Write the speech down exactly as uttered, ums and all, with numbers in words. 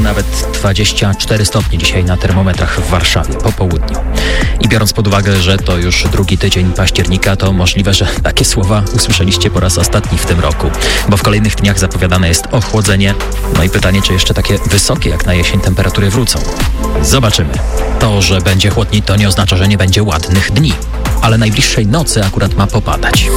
nawet dwadzieścia cztery stopnie dzisiaj na termometrach w Warszawie po południu. I biorąc pod uwagę, że to już drugi tydzień października, to możliwe, że takie słowa usłyszeliście po raz ostatni w tym roku, bo w kolejnych dniach zapowiadane jest ochłodzenie. No i pytanie, czy jeszcze takie wysokie jak na jesień temperatury wrócą. Zobaczymy. To, że będzie chłodniej, to nie oznacza, że nie będzie ładnych dni, ale najbliższej nocy akurat ma popadać.